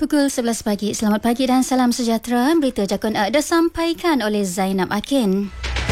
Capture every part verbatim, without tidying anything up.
Pukul sebelas pagi. Selamat pagi dan salam sejahtera. Berita Jakun A disampaikan oleh Zainab Akin.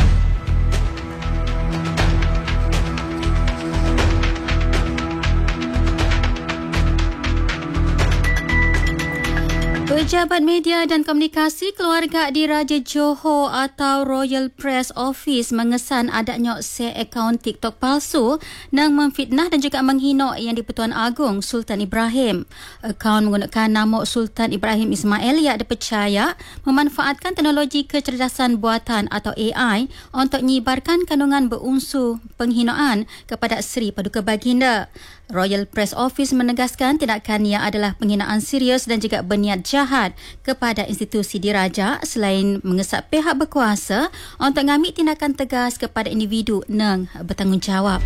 Pejabat Media dan Komunikasi Keluarga Diraja Johor atau Royal Press Office mengesan adanya set akaun TikTok palsu yang memfitnah dan juga menghina Yang di-Pertuan Agong Sultan Ibrahim. Akaun menggunakan nama Sultan Ibrahim Ismail yang dipercaya memanfaatkan teknologi kecerdasan buatan atau A I untuk menyebarkan kandungan berunsur penghinaan kepada Seri Paduka Baginda. Royal Press Office menegaskan tindakan ia adalah penghinaan serius dan juga berniat jahat kepada institusi diraja selain mengesak pihak berkuasa untuk mengambil tindakan tegas kepada individu yang bertanggungjawab.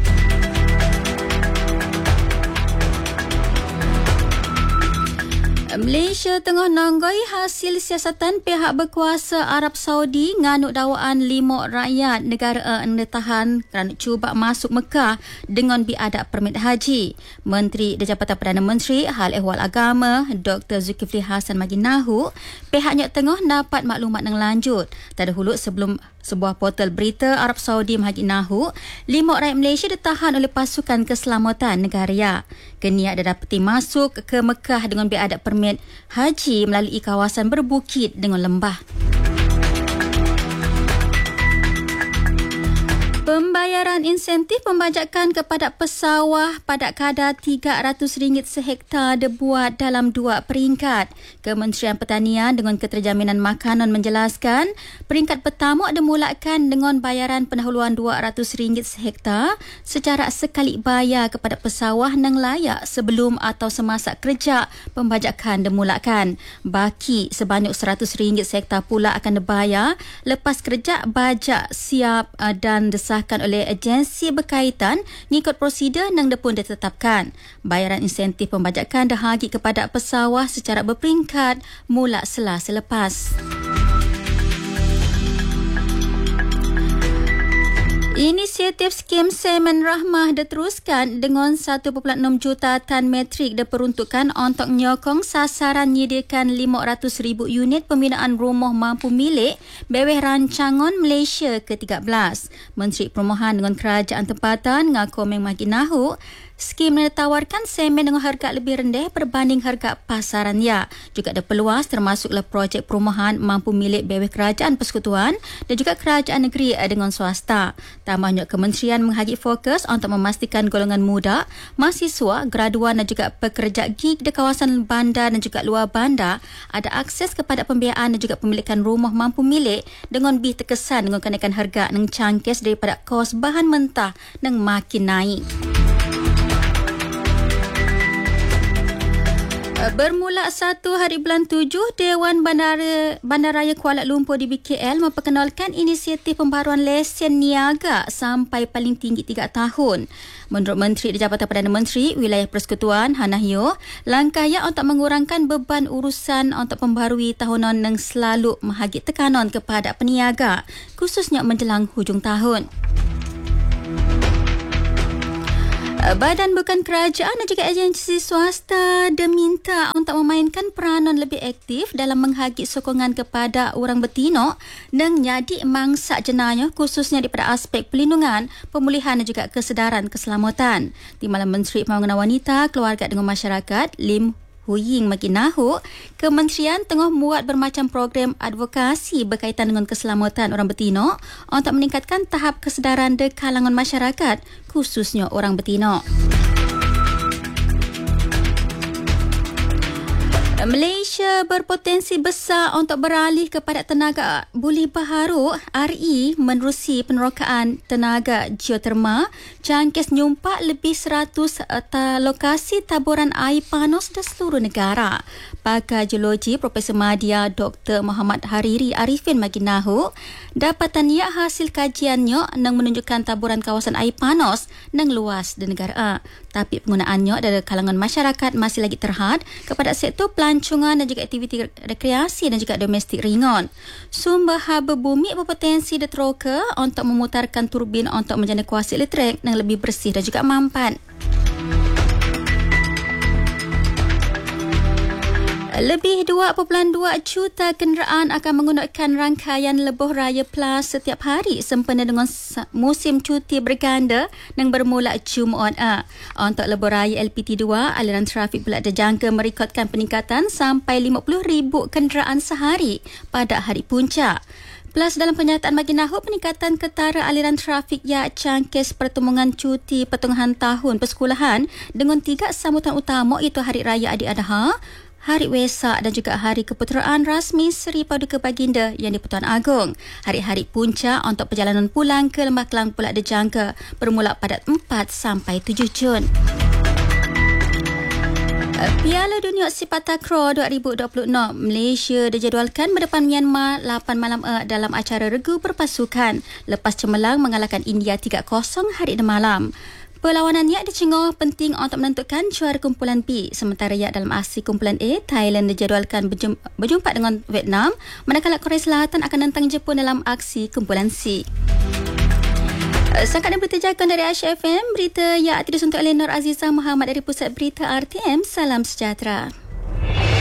Malaysia tengah nanggai hasil siasatan pihak berkuasa Arab Saudi nganut dakwaan lima rakyat negara yang ditahan kerana cuba masuk Mekah dengan biadab permit haji. Menteri di Jabatan Perdana Menteri Hal Ehwal Agama Doktor Zulkifli Hassan Maginahu pihaknya tengah dapat maklumat yang lanjut. Terdahulu sebelum sebuah portal berita Arab Saudi Maginahu, lima rakyat Malaysia ditahan oleh pasukan keselamatan negara. Kenia ada dapati masuk ke Mekah dengan biadab permit haji melalui kawasan berbukit dengan lembah. Pembayaran insentif pembajakan kepada pesawah pada kadar tiga ratus ringgit sehektar dibuat dalam dua peringkat. Kementerian Pertanian dengan Keterjaminan Makanan menjelaskan, peringkat pertama dimulakan dengan bayaran pendahuluan dua ratus ringgit sehektar secara sekali bayar kepada pesawah yang layak sebelum atau semasa kerja pembajakan dimulakan. Baki sebanyak seratus ringgit sehektar pula akan dibayar lepas kerja bajak siap dan disahkan oleh agensi berkaitan mengikut prosedur yang pun ditetapkan. Bayaran insentif pembajakan dihagi kepada pesawah secara berperingkat mula sela selepas. Inisiatif skim Semen Rahmah diteruskan dengan satu perpuluhan enam juta tan metrik diperuntukkan untuk menyokong sasaran menyediakan lima ratus ribu unit pembinaan rumah mampu milik bawah rancangan Malaysia ke tiga belas. Menteri Perumahan dengan Kerajaan Tempatan Ngaku Meng Maginahu, skim ditawarkan semen dengan harga lebih rendah berbanding harga pasaran ya. Juga ada peluas termasuklah projek perumahan mampu milik bawah Kerajaan Persekutuan dan juga Kerajaan Negeri dengan swasta. Tambahnya kementerian menghagi fokus untuk memastikan golongan muda, mahasiswa, graduan dan juga pekerja gig di kawasan bandar dan juga luar bandar ada akses kepada pembiayaan dan juga pemilikan rumah mampu milik dengan lebih terkesan dengan kenaikan harga yang cangkis daripada kos bahan mentah yang makin naik. Bermula satu hari bulan tujuh, Dewan Bandara Bandaraya Kuala Lumpur di B K L memperkenalkan inisiatif pembaharuan lesen niaga sampai paling tinggi tiga tahun. Menurut Menteri di Jabatan Perdana Menteri Wilayah Persekutuan Hannah Yeoh, langkah ia untuk mengurangkan beban urusan untuk pembaharui tahunan yang selalu menghagit tekanan kepada peniaga, khususnya menjelang hujung tahun. Badan bukan kerajaan dan juga agensi swasta diminta untuk memainkan peranan lebih aktif dalam menghagit sokongan kepada orang bertinok dan nyadi mangsa jenayah khususnya daripada aspek pelindungan, pemulihan dan juga kesedaran keselamatan. Timbalan Menteri Pembangunan Wanita, Keluarga dengan Masyarakat Lim Huying Maginahu, kementerian tengah membuat bermacam program advokasi berkaitan dengan keselamatan orang bertinok untuk meningkatkan tahap kesedaran di kalangan masyarakat, khususnya orang bertinok. Malaysia berpotensi besar untuk beralih kepada tenaga buli baharu R E menerusi penerokaan tenaga geoterma jangkis nyumpak lebih seratus lokasi taburan air panas di seluruh negara. Pakar Geologi Profesor Madya Doktor Muhammad Hariri Arifin Maginahu, dapatan ia hasil kajiannya yang menunjukkan taburan kawasan air panas yang luas di negara. Tapi penggunaannya dari kalangan masyarakat masih lagi terhad kepada sektor pelancongan dan juga aktiviti rekreasi dan juga domestik ringan. Sumber haba bumi berpotensi diteroka untuk memutarkan turbin untuk menjana kuasa elektrik yang lebih bersih dan juga mampan. Lebih dua perpuluhan dua juta kenderaan akan menggunakan rangkaian Lebuh Raya Plus setiap hari sempena dengan musim cuti berganda yang bermula Jumaat. Untuk Lebuh Raya L P T dua, aliran trafik pula dijangka merekodkan peningkatan sampai lima puluh ribu kenderaan sehari pada hari puncak. Plus, dalam pernyataan bagi Nahud, peningkatan ketara aliran trafik yang cangkis pertemuan cuti pertengahan tahun persekolahan dengan tiga sambutan utama iaitu Hari Raya Adik Adha, Hari Wesak dan juga Hari Keputeraan Rasmi Seri Paduka Baginda Yang di-Pertuan Agong. Hari-hari puncak untuk perjalanan pulang ke Lembah Kelang pula dijangka bermula pada empat sampai tujuh Jun. Piala Dunia Sepak Takraw dua ribu dua puluh enam, Malaysia dijadualkan berdepan Myanmar lapan malam dalam acara regu berpasukan lepas cemerlang mengalahkan India tiga kosong hari dan malam. Perlawanannya dicengoh penting untuk menentukan juara kumpulan B. Sementara ya dalam aksi kumpulan A, Thailand dijadualkan berjumpa, berjumpa dengan Vietnam, manakala Korea Selatan akan menentang Jepun dalam aksi kumpulan C. Sangkatan berita jagoan dari Aisyah F M, berita yang disuntuk oleh Nur Azizah Muhammad dari Pusat Berita R T M. Salam sejahtera.